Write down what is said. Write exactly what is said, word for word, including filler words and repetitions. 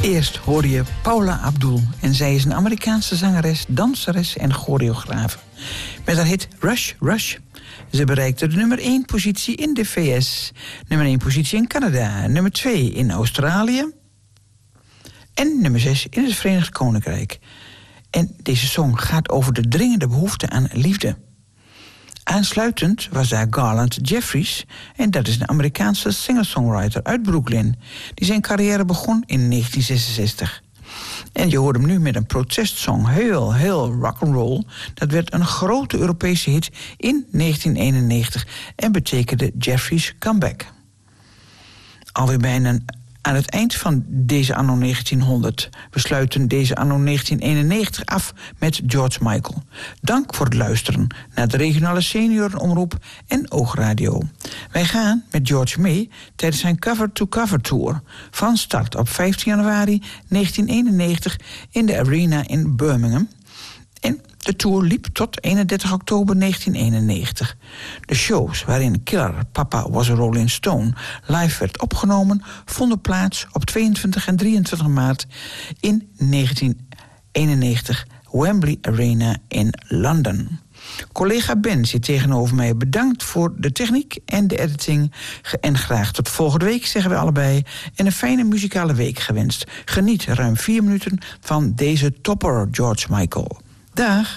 Eerst hoor je Paula Abdul en zij is een Amerikaanse zangeres, danseres en choreografe. Met haar hit Rush, Rush. Ze bereikte de nummer één positie in de V S, nummer één positie in Canada, nummer twee in Australië en nummer zes in het Verenigd Koninkrijk. En deze song gaat over de dringende behoefte aan liefde. Aansluitend was daar Garland Jeffries, en dat is een Amerikaanse singer-songwriter uit Brooklyn, die zijn carrière begon in negentien zesenzestig. En je hoort hem nu met een protestsong, heel, heel rock'n'roll. Dat werd een grote Europese hit in negentien eenennegentig en betekende Jeffries' comeback. Alweer bijna aan het eind van deze anno negentienhonderd. We sluiten deze anno negentien eenennegentig af met George Michael. Dank voor het luisteren naar de regionale seniorenomroep en Oogradio. Wij gaan met George mee tijdens zijn cover-to-cover tour van start op vijftien januari negentien eenennegentig in de Arena in Birmingham. En de tour liep tot eenendertig oktober negentien eenennegentig. De shows waarin Killer Papa Was a Rolling Stone live werd opgenomen vonden plaats op tweeëntwintig en drieëntwintig maart in negentien eenennegentig, Wembley Arena in Londen. Collega Ben zit tegenover mij. Bedankt voor de techniek en de editing. En graag tot volgende week, zeggen we allebei. En een fijne muzikale week gewenst. Geniet ruim vier minuten van deze topper George Michael. Dag.